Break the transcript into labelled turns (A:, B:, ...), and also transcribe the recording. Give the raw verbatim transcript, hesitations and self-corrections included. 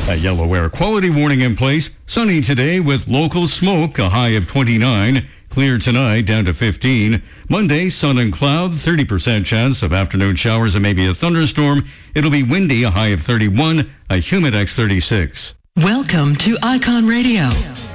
A: A yellow air quality warning in place. Sunny today with local smoke, a high of twenty-nine. Clear tonight, down to fifteen. Monday, sun and cloud, thirty percent chance of afternoon showers and maybe a thunderstorm. It'll be windy, a high of thirty-one, a humid X thirty-six.
B: Welcome to Icon Radio.